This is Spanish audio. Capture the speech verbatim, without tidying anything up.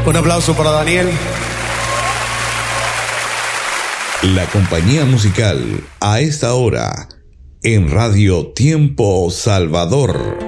Un aplauso para Daniel. La compañía musical a esta hora en Radio Tiempo Salvador.